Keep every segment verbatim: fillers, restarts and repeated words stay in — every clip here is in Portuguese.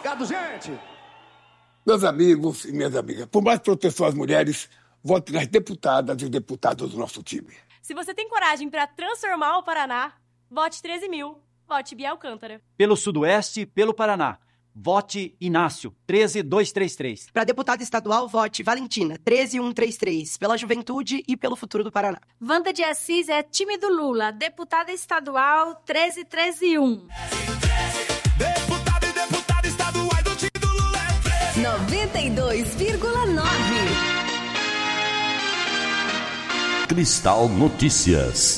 Obrigado, gente! Meus amigos e minhas amigas, por mais proteção às mulheres, vote nas deputadas e deputados do nosso time. Se você tem coragem para transformar o Paraná, vote treze mil. Vote Bia Alcântara. Pelo Sudoeste, pelo Paraná. Vote Inácio, treze mil duzentos e trinta e três. Para deputada estadual, vote Valentina, treze mil cento e trinta e três. Pela juventude e pelo futuro do Paraná. Wanda de Assis é time do Lula. Deputada estadual, treze mil trezentos e um. Deputada e deputada estadual do time do Lula é treze. noventa e dois vírgula nove. Cristal Notícias.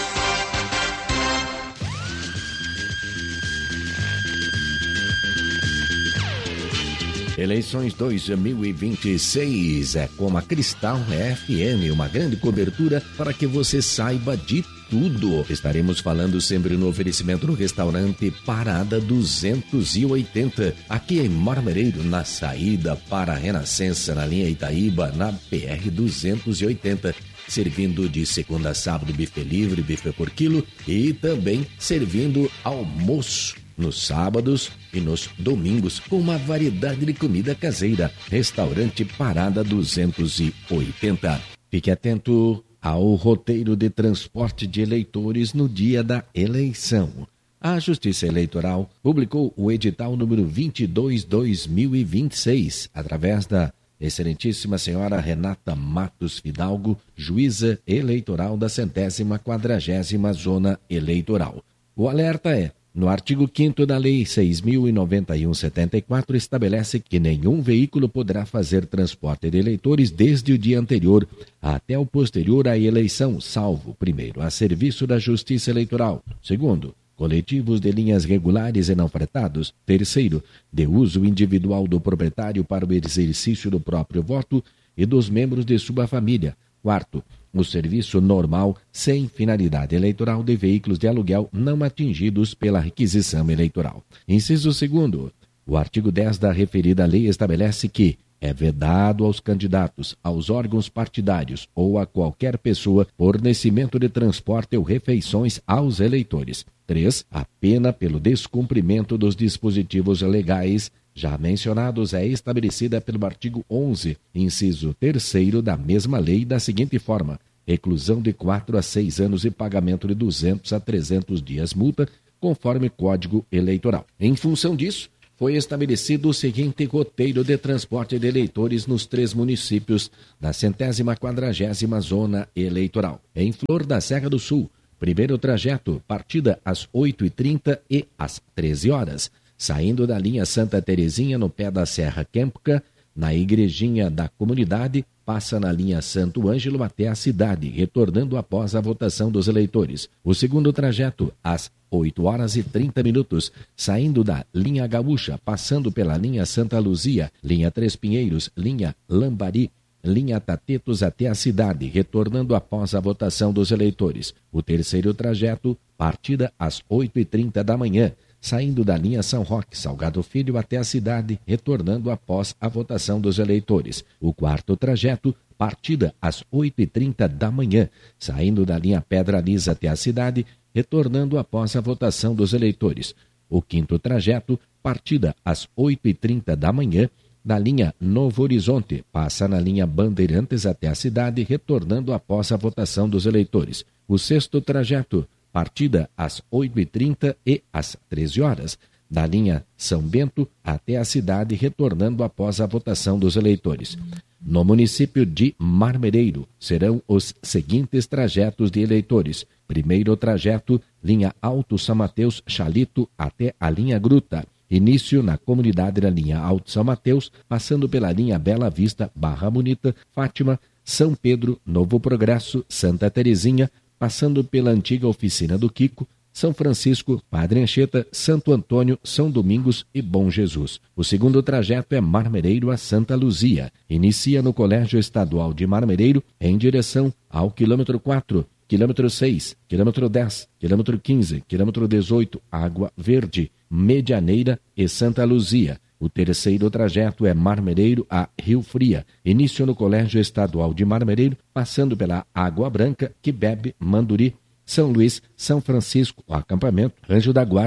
Eleições dois mil e vinte e seis é com a Cristal F M, uma grande cobertura para que você saiba de tudo. Estaremos falando sempre no oferecimento do restaurante Parada duzentos e oitenta, aqui em Marmereiro, na saída para a Renascença, na linha Itaíba, na P R duzentos e oitenta. Servindo de segunda a sábado buffet livre, buffet por quilo e também servindo almoço nos sábados e nos domingos com uma variedade de comida caseira. Restaurante Parada duzentos e oitenta. Fique atento ao roteiro de transporte de eleitores no dia da eleição. A Justiça Eleitoral publicou o edital número vinte e dois barra dois mil e vinte e seis através da Excelentíssima Senhora Renata Matos Fidalgo, juíza eleitoral da centésima quadragésima Zona Eleitoral. O alerta é: no artigo quinto da Lei seis mil e noventa e um barra setenta e quatro, estabelece que nenhum veículo poderá fazer transporte de eleitores desde o dia anterior até o posterior à eleição, salvo, primeiro, a serviço da Justiça Eleitoral, segundo, coletivos de linhas regulares e não fretados, terceiro, de uso individual do proprietário para o exercício do próprio voto e dos membros de sua família, quarto, o serviço normal sem finalidade eleitoral de veículos de aluguel não atingidos pela requisição eleitoral. Inciso segundo, o artigo dez da referida lei estabelece que é vedado aos candidatos, aos órgãos partidários ou a qualquer pessoa fornecimento de transporte ou refeições aos eleitores. três. A pena pelo descumprimento dos dispositivos legais já mencionados é estabelecida pelo artigo onze, inciso terceiro da mesma lei, da seguinte forma: reclusão de quatro a seis anos e pagamento de duzentos a trezentos dias multa, conforme Código Eleitoral. Em função disso, foi estabelecido o seguinte roteiro de transporte de eleitores nos três municípios da centésima quadragésima Zona Eleitoral. Em Flor da Serra do Sul, primeiro trajeto, partida às oito e trinta e às treze horas, saindo da linha Santa Terezinha, no pé da Serra Quêmpica, na Igrejinha da Comunidade, passa na linha Santo Ângelo até a cidade, retornando após a votação dos eleitores. O segundo trajeto, às oito horas e trinta minutos, saindo da linha Gaúcha, passando pela linha Santa Luzia, linha Três Pinheiros, linha Lambari, linha Tatetos até a cidade, retornando após a votação dos eleitores. O terceiro trajeto, partida às oito e trinta da manhã, saindo da linha São Roque, Salgado Filho até a cidade, retornando após a votação dos eleitores. O quarto trajeto, partida às oito e trinta da manhã, saindo da linha Pedra Lisa até a cidade, retornando após a votação dos eleitores. O quinto trajeto, partida às oito e trinta da manhã, na linha Novo Horizonte, passa na linha Bandeirantes até a cidade, retornando após a votação dos eleitores. O sexto trajeto, partida às oito e trinta e às treze horas, da linha São Bento até a cidade, retornando após a votação dos eleitores. No município de Marmereiro, serão os seguintes trajetos de eleitores. Primeiro trajeto, linha Alto São Mateus, Chalito, até a linha Gruta. Início na comunidade da linha Alto São Mateus, passando pela linha Bela Vista, Barra Bonita, Fátima, São Pedro, Novo Progresso, Santa Terezinha, passando pela antiga oficina do Kiko, São Francisco, Padre Anchieta, Santo Antônio, São Domingos e Bom Jesus. O segundo trajeto é Marmereiro a Santa Luzia. Inicia no Colégio Estadual de Marmereiro, em direção ao quilômetro quatro, quilômetro seis, quilômetro dez, quilômetro quinze, quilômetro dezoito, Água Verde, Medianeira e Santa Luzia. O terceiro trajeto é Marmereiro a Rio Fria. Início no Colégio Estadual de Marmereiro, passando pela Água Branca, Quibebe, Manduri, São Luís, São Francisco, o acampamento, Anjo da Guarda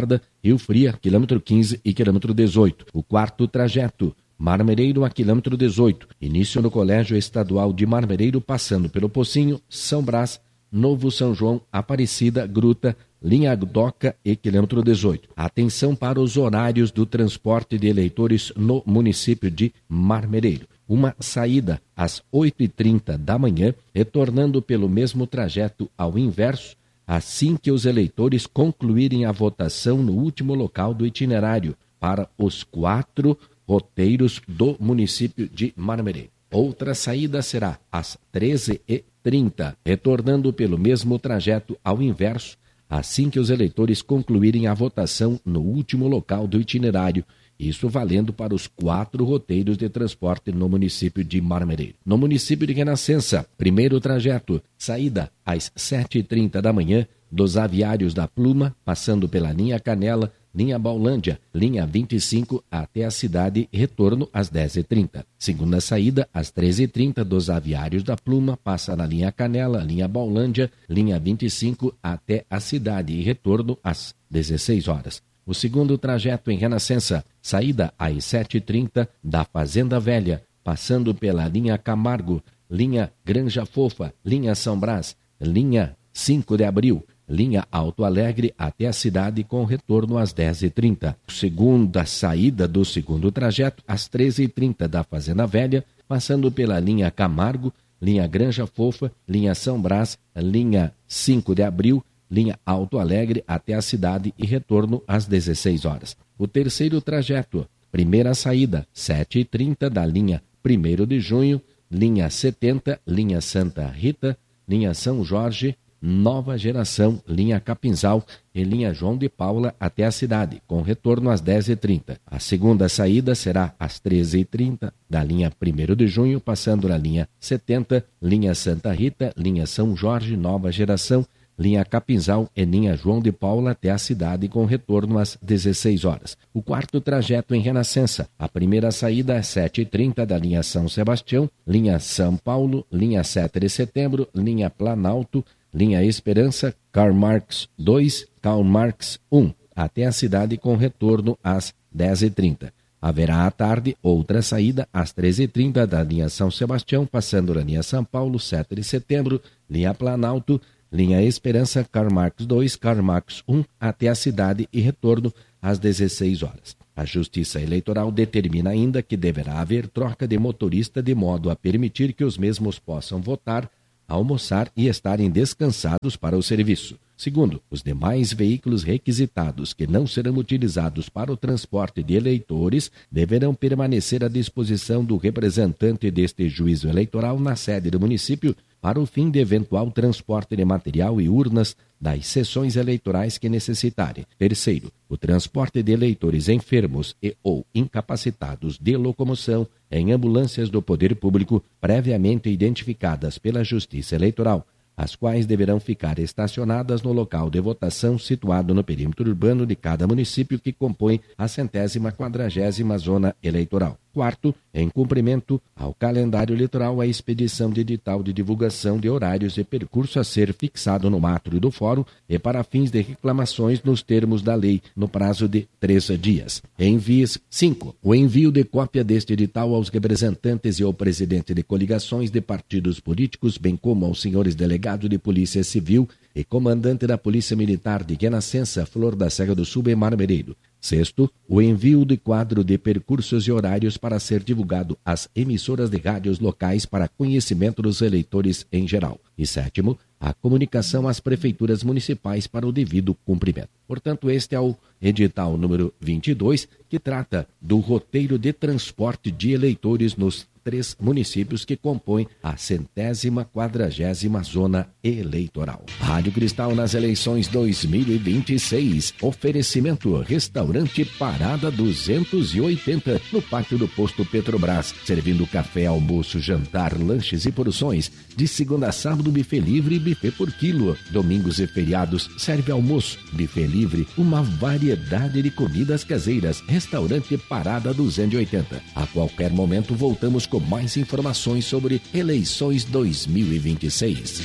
Rio Fria, quilômetro quinze e quilômetro dezoito. O quarto trajeto, Marmereiro a quilômetro dezoito. Início no Colégio Estadual de Marmereiro, passando pelo Pocinho, São Brás, Novo São João, Aparecida, Gruta, linha Doca e quilômetro dezoito. Atenção para os horários do transporte de eleitores no município de Marmereiro. Uma saída às oito e trinta da manhã, retornando pelo mesmo trajeto ao inverso, assim que os eleitores concluírem a votação no último local do itinerário, para os quatro roteiros do município de Marmereiro. Outra saída será às treze e trinta, retornando pelo mesmo trajeto ao inverso, assim que os eleitores concluírem a votação no último local do itinerário, isso valendo para os quatro roteiros de transporte no município de Marmereiro. No município de Renascença, primeiro trajeto, saída às sete e trinta da manhã, dos aviários da Pluma, passando pela linha Canela, linha Baulândia, linha vinte e cinco até a cidade, retorno às dez e trinta. Segunda saída, às treze e trinta, dos aviários da Pluma, passa na linha Canela, linha Baulândia, linha vinte e cinco até a cidade e retorno às dezesseis horas. O segundo trajeto em Renascença, saída às sete e trinta da Fazenda Velha, passando pela linha Camargo, linha Granja Fofa, linha São Brás, linha cinco de abril, linha Alto Alegre até a cidade com retorno às dez e trinta. Segunda saída do segundo trajeto, às treze e trinta da Fazenda Velha, passando pela linha Camargo, linha Granja Fofa, linha São Brás, linha cinco de abril, linha Alto Alegre até a cidade e retorno às dezesseis horas. O terceiro trajeto, primeira saída, sete e trinta da linha primeiro de junho, linha setenta, linha Santa Rita, linha São Jorge, Nova Geração, linha Capinzal e linha João de Paula até a cidade, com retorno às dez e trinta. A segunda saída será às treze e trinta da linha primeiro de junho, passando na linha setenta, linha Santa Rita, linha São Jorge, Nova Geração, linha Capinzal e linha João de Paula até a cidade com retorno às dezesseis horas. O quarto trajeto em Renascença, a primeira saída às sete e trinta da linha São Sebastião, linha São Paulo, linha sete de setembro, linha Planalto, linha Esperança, Karl Marx dois, Karl Marx um, até a cidade com retorno às dez e trinta. Haverá à tarde outra saída às treze e trinta da linha São Sebastião, passando na linha São Paulo, sete de setembro, linha Planalto, linha Esperança, Karl Marx dois, Karl Marx um, até a cidade e retorno às dezesseis horas. A Justiça Eleitoral determina ainda que deverá haver troca de motorista de modo a permitir que os mesmos possam votar, almoçar e estarem descansados para o serviço. Segundo, os demais veículos requisitados que não serão utilizados para o transporte de eleitores deverão permanecer à disposição do representante deste juízo eleitoral na sede do município para o fim de eventual transporte de material e urnas das sessões eleitorais que necessitarem. Terceiro, o transporte de eleitores enfermos e ou incapacitados de locomoção em ambulâncias do poder público previamente identificadas pela Justiça Eleitoral, as quais deverão ficar estacionadas no local de votação situado no perímetro urbano de cada município que compõe a centésima quadragésima zona eleitoral. Quarto, em cumprimento ao calendário eleitoral, a expedição de edital de divulgação de horários e percurso a ser fixado no átrio do fórum e para fins de reclamações nos termos da lei, no prazo de três dias. Envies. Cinco. O envio de cópia deste edital aos representantes e ao presidente de coligações de partidos políticos, bem como aos senhores delegados de Polícia Civil e comandante da Polícia Militar de Renascença, Flor da Serra do Sul e Marmereiro. Sexto, o envio de quadro de percursos e horários para ser divulgado às emissoras de rádios locais para conhecimento dos eleitores em geral. E sétimo, a comunicação às prefeituras municipais para o devido cumprimento. Portanto, este é o edital número vinte e dois, que trata do roteiro de transporte de eleitores nos três municípios que compõem a centésima quadragésima zona eleitoral. Rádio Cristal nas eleições dois mil e vinte e seis. Oferecimento Restaurante Parada duzentos e oitenta, no pátio do posto Petrobras, servindo café, almoço, jantar, lanches e porções. De segunda a sábado, buffet livre e buffet por quilo. Domingos e feriados, serve almoço, buffet livre, uma variedade de comidas caseiras. Restaurante Parada duzentos e oitenta. A qualquer momento voltamos com mais informações sobre eleições dois mil e vinte e seis.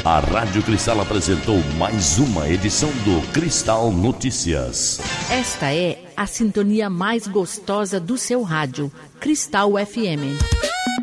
A Rádio Cristal apresentou mais uma edição do Cristal Notícias. Esta é a sintonia mais gostosa do seu rádio, Cristal F M.